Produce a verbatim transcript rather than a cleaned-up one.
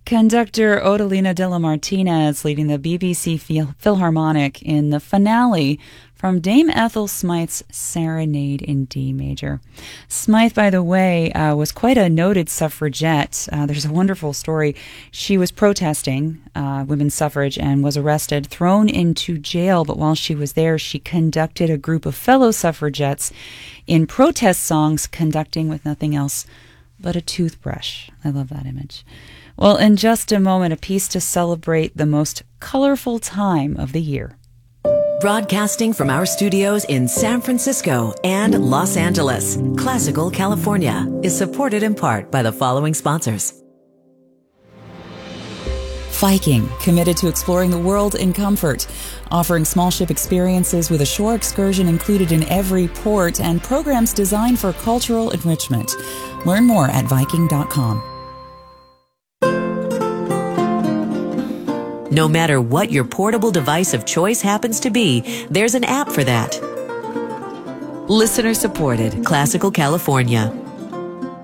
Conductor Odelina de la Martinez leading the B B C Phil- Philharmonic in the finale from Dame Ethel Smythe's Serenade in D major. Smythe, by the way, uh, was quite a noted suffragette. Uh, there's a wonderful story. She was protesting uh, women's suffrage and was arrested, thrown into jail, but while she was there, she conducted a group of fellow suffragettes in protest songs, conducting with nothing else but a toothbrush. I love that image. Well, in just a moment, a piece to celebrate the most colorful time of the year. Broadcasting from our studios in San Francisco and Los Angeles, Classical California is supported in part by the following sponsors. Viking, committed to exploring the world in comfort, offering small ship experiences with a shore excursion included in every port and programs designed for cultural enrichment. Learn more at Viking dot com. No matter what your portable device of choice happens to be, there's an app for that. Listener supported, Classical California.